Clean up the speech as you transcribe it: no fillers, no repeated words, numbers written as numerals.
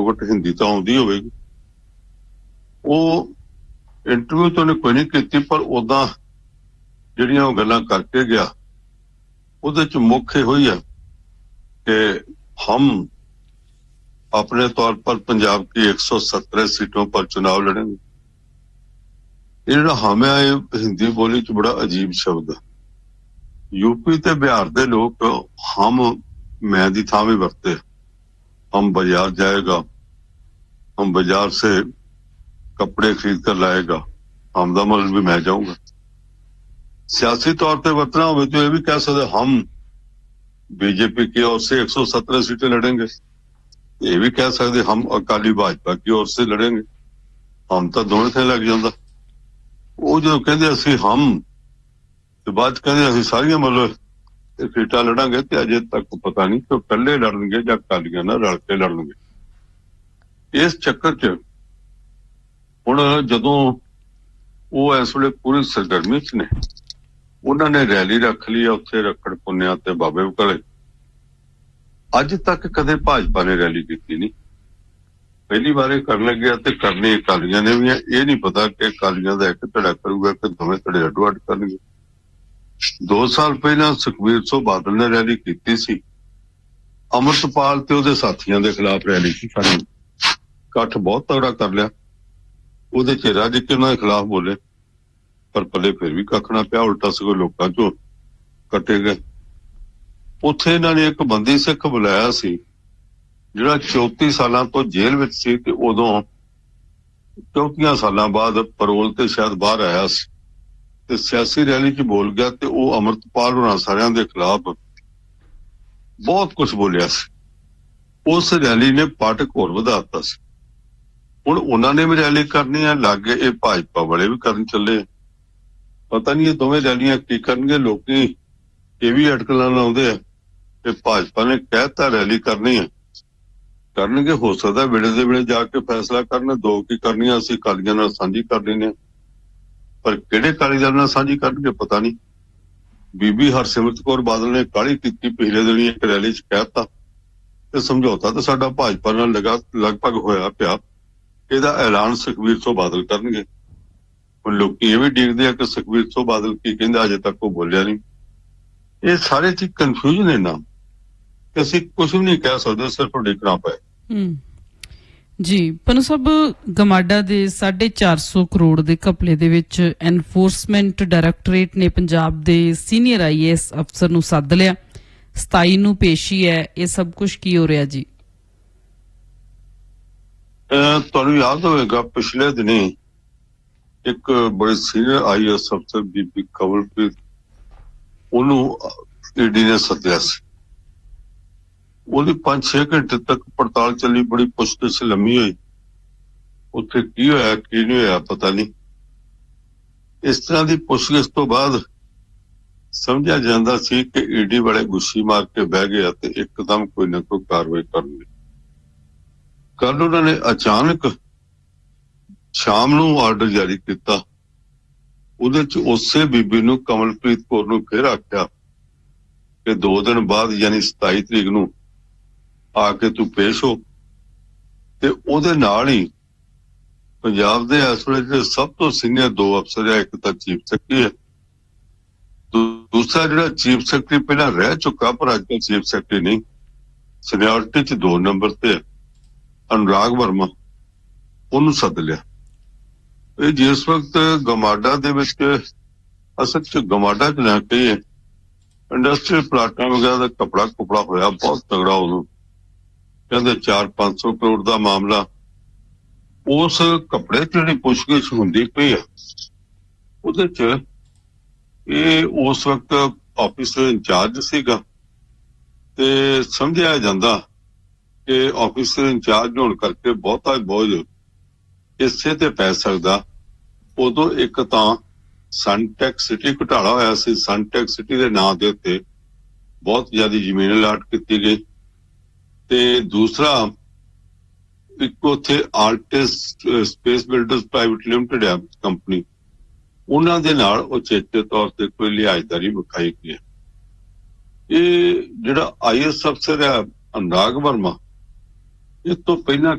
घट हिंदी तो आउंदी होवेगी। ਉਹ इंटरव्यू तो कोई नहीं की, पर उदा ਜਿਹੜੀਆਂ ਉਹ ਗੱਲਾਂ करके गया ਉਹਦੇ ਚ मुख ਇਹੋ ही है कि हम अपने तौर पर पंजाब की 117 सीटों पर चुनाव लड़ेंगे। ये जो हम है ये हिंदी बोली च बड़ा अजीब शब्द है। यूपी ते बिहार दे लोग हम मैं दी थां भी वरते, हम बाजार जाएगा, हम बाजार से कपड़े खरीद कर लाएगा, हम दा मतलब भी मैं जाऊंगा। सियासी तौर पर वरतना हो तो ये भी कह सकते हम बीजेपी की ओर से 117 सीटें लड़ेंगे, ये भी कह सकते हम अकाली भाजपा की ओर से लड़ेंगे। हम तो दोनों थे लग जाता। वो जो कहते असी हम तो बाद कहते असी सारिया मतलब सीटां लड़ांगे, तो अजे तक पता नहीं कि कल्ले लड़नगे या अकालियां नाल रल के लड़नगे। इस चक्कर च हुण जदों वो इस वेले पूरी सरगर्मी च ने, उन्होंने रैली रख ली उत्थे रखड़ पुन्निया ते बाबे बकले। अज तक कदे भाजपा ने रैली की नहीं, पहली बार कर लगे ते करनी अकालियां ने भी। ये नहीं पता कि अकालियां दा एक धड़ा करूगा कि दोवें धड़े अड्डो अड्ड करनगे। 2 साल पहला सुखबीर सिंह बादल ने रैली की सी, अमृतपाल ते उहदे साथियां दे खिलाफ रैली की, इकट्ठ बहुत तगड़ा कर लिया। उहदे च रज के उन्हां दे खिलाफ बोले, पर पले फिर भी कख ना पिया, उल्टा सगों लोकां चों कटे गए। उत्थे इन्हां ने एक बंदी सिख बुलाया सी जिहड़ा 34 सालां तो जेल विच सी, ते उदों 34 सालां बाद परोल ते शायद बाहर आया सी, ते सियासी रैली च बोल गया, ते वो अमृतपाल होरां सारियां दे खिलाफ बहुत कुछ बोलिया सी। उस रैली ने पाठक होर वधाता सी। हुण उन्हां ने भी रैली करनी है, लागे ये भाजपा वाले भी करन चले। पता नहीं ये दोवें रैलियां की करनगे। लोकी ये भी अटकलां लाउंदे आ कि भाजपा ने कहता रैली करनी है, करनगे। हो सकदा वेले दे वेले जाके फैसला करन, दो की करनी असीं अकालियां नाल सांझी कर लैने, पर किहड़े अकाली दल नाल सांझी करनगे पता नहीं। बीबी हरसिमरत कौर बादल ने काली कीती, पिछले दिनी एक रैली च कहता ते समझौता तो साडा भाजपा नाल लगभग होया पिया, ਇਹਦਾ ਐਲਾਨ ਸੁਖਬੀਰ ਸਿੰਘ ਬਾਦਲ ਕਰਨਗੇ। ਹੁਣ ਲੋਕੀ ਇਹ ਵੀ ਦੇਖਦੇ ਆ ਕਿ ਸੁਖਬੀਰ ਸਿੰਘ ਬਾਦਲ ਕੀ ਕਹਿੰਦਾ, ਅਜੇ ਤੱਕ ਉਹ ਬੋਲਿਆ ਨਹੀਂ। ਇਹ ਸਾਰੇ ਚ ਕਨਫਿਊਜ਼ਨ ਹੈ ਨਾ, ਕਿ ਅਸੀਂ ਕੁਝ ਵੀ ਨਹੀਂ ਕਹਿ ਸਕਦੇ, ਸਿਰਫ ਦੇਖਣਾ ਪਏ। ਜੀ ਪਨੂ ਸਾਹਿਬ, ਗਮਾਡਾ ਦੇ 450 ਕਰੋੜ ਦੇ ਘਪਲੇ ਦੇ ਵਿੱਚ ਐਨਫੋਰਸਮੈਂਟ ਡਾਇਰੈਕਟੋਰੇਟ ਨੇ ਪੰਜਾਬ ਦੇ ਸੀਨੀਅਰ IAS ਅਫਸਰ ਨੂੰ ਸੱਦ ਲਿਆ। 27 ਨੂੰ ਪੇਸ਼ੀ ਹੈ। ਇਹ ਸਭ ਕੁਝ ਕੀ ਹੋ ਰਿਹਾ ਜੀ? ਤੁਹਾਨੂੰ याद होगा पिछले दिनी एक बड़े सीनियर IAS अफसर बीबी कमलप्रीत ਉਹਨੂੰ ईडी ने सद्दिया सी। ਉਹਦੀ 5-6 घंटे तक पड़ताल चली, बड़ी पुछगिछ लम्मी हुई। उत्थे की होया की नहीं होया पता नहीं। इस तरह की पुछगिछ तो बाद समझा जाता सी कि ईडी वाले गुस्सी मार के बह गया ते एकदम कोई ना कोई कार्रवाई करनी। कल उन्होंने अचानक शाम नूं आर्डर जारी किया। ਉਹਦੇ ਚ ਉਸੇ ਬੀਬੀ ਨੂੰ ਕਮਲਪ੍ਰੀਤ ਕੌਰ ਨੂੰ ਫਿਰ ਆਖਿਆ ਕਿ 2 ਦਿਨ ਬਾਅਦ ਯਾਨੀ 27 ਤਰੀਕ ਨੂੰ ਆ ਕੇ ਤੂੰ ਪੇਸ਼ ਹੋ। ਤੇ ਉਹਦੇ ਨਾਲ ਹੀ ਪੰਜਾਬ ਦੇ ਇਸ ਵੇਲੇ ਜਿਹੜੇ ਸਭ ਤੋਂ ਸੀਨੀਅਰ 2 ਅਫਸਰ ਆ, ਇੱਕ ਤਾਂ ਚੀਫ ਸੈਕਟਰੀ ਹੈ, ਦੂਸਰਾ ਜਿਹੜਾ ਚੀਫ ਸੈਕਟਰੀ ਪਹਿਲਾਂ ਰਹਿ ਚੁੱਕਾ ਪਰ ਅੱਜ ਕੱਲ੍ਹ ਚੀਫ ਸੈਕਟਰੀ ਨਹੀਂ, ਸੀਨੀਅਰਿਟੀ ਚ 2 ਨੰਬਰ ਤੇ ਹੈ, अनुराग वर्मा, ਉਹਨੂੰ ਸੱਦ ਲਿਆ। ਇਹ ਜਿਸ ਵਕਤ ਗਮਾਡਾ ਦੇ ਵਿੱਚ ਅਸਲ ਚ ਗਮਾਡਾ ਚ ਨਾ ਕਹੀਏ ਇੰਡਸਟਰੀਅਲ ਪਲਾਟਾਂ ਵਗੈਰਾ ਦਾ ਕਪੜਾ ਹੋਇਆ ਬਹੁਤ ਤਗੜਾ। ਉਦੋਂ ਕਹਿੰਦੇ 400-500 ਕਰੋੜ ਦਾ ਮਾਮਲਾ। ਉਸ ਕੱਪੜੇ ਚ ਜਿਹੜੀ ਪੁੱਛਗਿੱਛ ਹੁੰਦੀ ਪਈ ਆ, ਉਹਦੇ ਚ ਇਹ ਉਸ ਵਕਤ ਆਫਿਸਰ ਇੰਚਾਰਜ ਸੀਗਾ, ਤੇ ਸਮਝਿਆ ਜਾਂਦਾ ਕਿ ਆਫਿਸਰ ਇੰਚਾਰਜ ਹੋਣ ਕਰਕੇ ਬਹੁਤਾ ਬੋਝ ਇਸੇ ਤੇ ਪੈ ਸਕਦਾ। ਉਦੋਂ ਇੱਕ ਤਾਂ ਸਨਟੈਕ ਸਿਟੀ ਘੁਟਾਲਾ ਹੋਇਆ ਸੀ, ਸਨਟੈਕ ਸਿਟੀ ਦੇ ਨਾਂ ਦੇ ਉੱਤੇ ਬਹੁਤ ਜ਼ਿਆਦਾ ਜ਼ਮੀਨ ਅਲਾਟ ਕੀਤੀ ਗਈ, ਤੇ ਦੂਸਰਾ ਇੱਕ ਉੱਥੇ ਆਲਟਿਸ ਸਪੇਸ ਬਿਲਡਰਸ ਪ੍ਰਾਈਵੇਟ ਲਿਮਟਿਡ ਹੈ ਕੰਪਨੀ, ਉਹਨਾਂ ਦੇ ਨਾਲ ਉਹ ਚੇਤੇ ਤੌਰ ਤੇ ਕੋਈ ਲਿਹਾਜ਼ਦਾਰੀ ਵਿਖਾਈ ਗਈ। ਇਹ ਜਿਹੜਾ IAS ਅਫਸਰ ਹੈ अनुराग वर्मा, ਇਸ ਤੋਂ ਪਹਿਲਾਂ